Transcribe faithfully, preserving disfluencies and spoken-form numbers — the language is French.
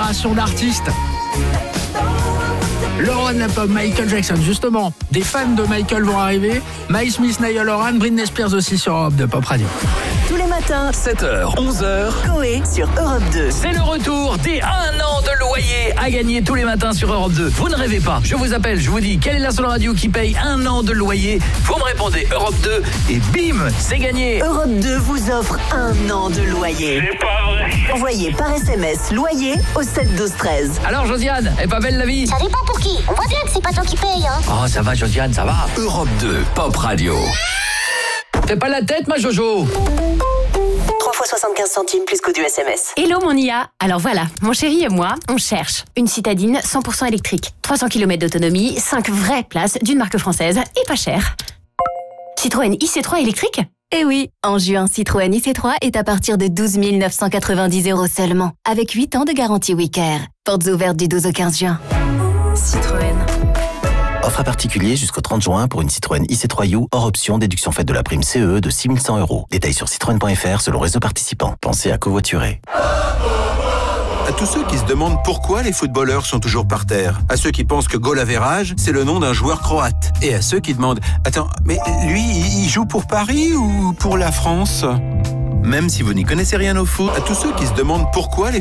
génération d'artistes. Le roi de la pop, Michael Jackson, justement. Des fans de Michael vont arriver. Mike Smith, Niall Horan, Britney Spears aussi sur Europe deux Pop Radio. Tous les matins, sept heures, onze heures, Coé sur Europe deux. c'est le retour des un an de loyer à gagner tous les matins sur Europe deux. Vous ne rêvez pas, je vous appelle, je vous dis, quelle est la seule radio qui paye un an de loyer? Vous me répondez Europe deux et bim, c'est gagné. Europe deux vous offre un an de loyer. C'est pas vrai. Envoyez par S M S loyer au sept douze treize. Alors Josiane, est pas belle la vie? Ça dépend pour qui. On voit bien que c'est pas toi qui paye, hein. Oh ça va Josiane, ça va. Europe deux Pop Radio. Fais pas la tête ma Jojo. trois fois soixante-quinze centimes plus qu'au du S M S. Hello mon I A. Alors voilà, mon chéri et moi, on cherche une citadine cent pour cent électrique, trois cents kilomètres d'autonomie, cinq vraies places d'une marque française et pas cher. Citroën I C trois électrique? Eh oui, en juin, Citroën I C trois est à partir de douze mille neuf cent quatre-vingt-dix euros seulement, avec huit ans de garantie WeCare. Portes ouvertes du douze au quinze juin. Citroën. Offre à particulier jusqu'au trente juin pour une Citroën I C trois U hors option déduction faite de la prime C E E de six mille cent euros. Détails sur citroën point f r selon réseau participant. Pensez à covoiturer. À tous ceux qui se demandent pourquoi les footballeurs sont toujours par terre. À ceux qui pensent que goal average, c'est le nom d'un joueur croate. Et à ceux qui demandent « Attends, mais lui, il joue pour Paris ou pour la France ?» Même si vous n'y connaissez rien au foot, à tous ceux qui se demandent pourquoi les